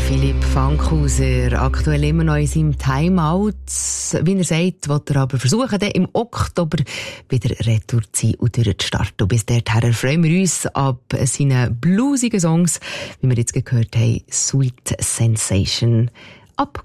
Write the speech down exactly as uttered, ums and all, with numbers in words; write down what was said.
Philipp Fankhauser, aktuell immer noch in seinem Timeout. Wie er sagt, will er aber versuchen, dann im Oktober wieder retour zu sein und durchzustarten. Und bis dahin freuen wir uns ab seinen bluesigen Songs, wie wir jetzt gehört haben, Sweet Sensation, ab